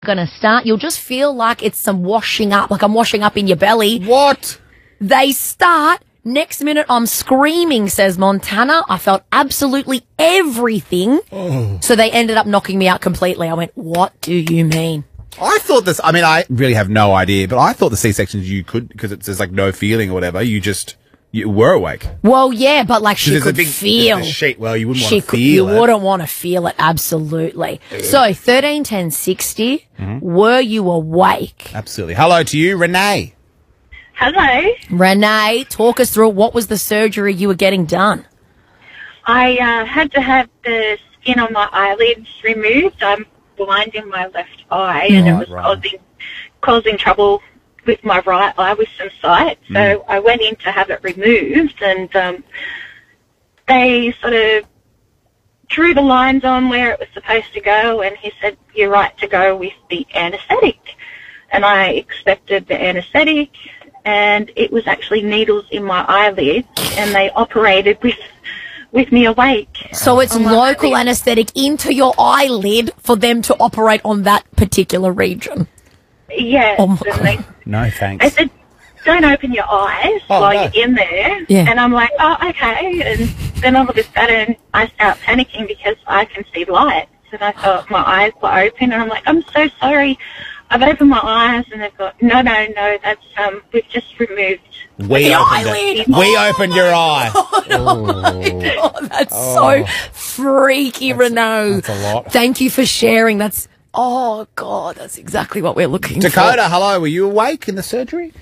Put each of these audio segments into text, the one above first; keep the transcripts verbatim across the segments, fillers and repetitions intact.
gonna start. You'll just feel like it's some washing up, like I'm washing up in your belly. What? They start. Next minute, I'm screaming, says Montana. I felt absolutely everything. Oh. So they ended up knocking me out completely. I went, what do you mean? I thought this, I mean, I really have no idea, but I thought the C-sections you could, because it's just like no feeling or whatever, you just, you were awake. Well, yeah, but like she There's could a big, feel. there's a sheet. Well, you wouldn't She want to could, feel you it. wouldn't want to feel it, absolutely. So, thirteen ten sixty, Mm-hmm. were you awake? Absolutely. Hello to you, Renee. Hello. Renee, talk us through what was the surgery you were getting done? I uh, had to have the skin on my eyelids removed. I'm blind in my left eye, and it Right, was right. causing causing trouble with my right eye with some sight. So Mm. I went in to have it removed, and um, they sort of drew the lines on where it was supposed to go, and he said, "You're right to go with the anaesthetic." And I accepted the anaesthetic, and it was actually needles in my eyelids, and they operated with with me awake. So it's on my local eyelid. anaesthetic into your eyelid for them to operate on that particular region. Yes. Oh, my and God. they, No, they thanks. said, "Don't open your eyes Oh, while no. you're in there." Yeah. And I'm like, "Oh, okay." And then all of a sudden, I start panicking because I can see lights, and I thought my eyes were open, and I'm like, "I'm so sorry. I've opened my eyes," and they've got, "No, no, no. That's um, we've just removed." We The opened eyelid. it. We opened your eye. Oh, that's so freaky, Renault. that's a lot. Thank you for sharing. That's, oh, God, that's exactly what we're looking Dakota, hello. Were you awake in the surgery?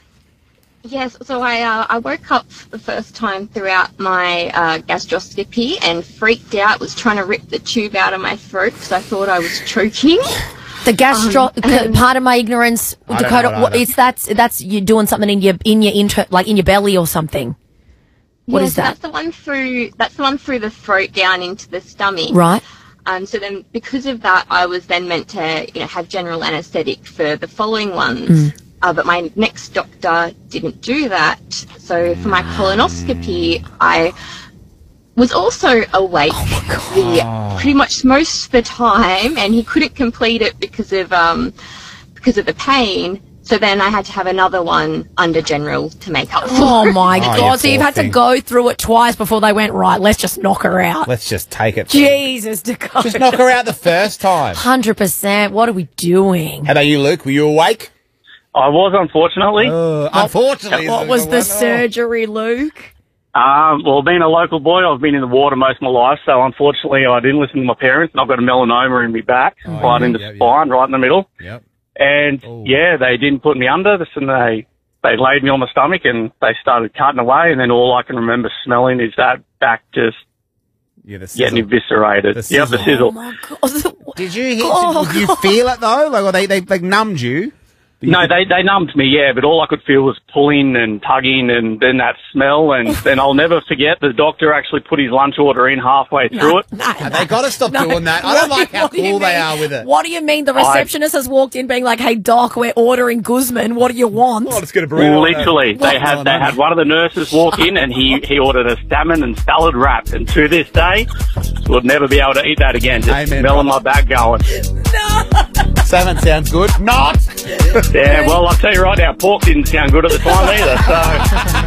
Yes, so I uh, I woke up for the first time throughout my uh, gastroscopy and freaked out, was trying to rip the tube out of my throat because I thought I was choking. The gastro, Um, and- part of my ignorance, I don't Dakota, know what, either. it's that's, that's you doing something in your, in your inter, like in your belly or something. What yes, is that? That's the one through. That's the one through the throat down into the stomach. Right. Um. So then, because of that, I was then meant to, you know, have general anaesthetic for the following ones. Mm. Uh, but my next doctor didn't do that. So for my colonoscopy, I was also awake the, pretty much most of the time, and he couldn't complete it because of um because of the pain. So then I had to have another one under general to make up for. Oh, my Oh, God. you So you've poor had to thing. go through it twice before they went, right, let's just knock her out. Let's just take it. Jesus, Dakota. Just knock her out the first time. one hundred percent. What are we doing? How about you, Luke? Were you awake? I was, unfortunately. Uh, unfortunately. What was the surgery, Luke? Um, well, being a local boy, I've been in the water most of my life, so unfortunately I didn't listen to my parents, and I've got a melanoma in my back, right yeah, in the yeah, spine, right in the middle. Yep. And, Oh. yeah, they didn't put me under, and they, they laid me on my stomach, and they started cutting away, and then all I can remember smelling is that back just Yeah, the getting sizzle. eviscerated. The Yep, the sizzle. sizzle. Oh, my God. Did you hit, Oh, did you feel it though? Like, or they, they like numbed you? No, they they numbed me, yeah, but all I could feel was pulling and tugging and then that smell, and then I'll never forget the doctor actually put his lunch order in halfway through it. No, They no. got to stop No. doing that. I What don't do you- like how what do you cool they mean? are with it. What do you mean? The receptionist has walked in being like, hey, Doc, we're ordering Guzman. What do you want? Oh, let's get a burrito. Literally, What? they had they had one of the nurses walk in, and he, he ordered a salmon and salad wrap, and to this day, we'll never be able to eat that again. Just Amen, smelling my brother. back going. Salmon sounds good. Not. Yeah, well, I'll tell you right now, pork didn't sound good at the time either. So.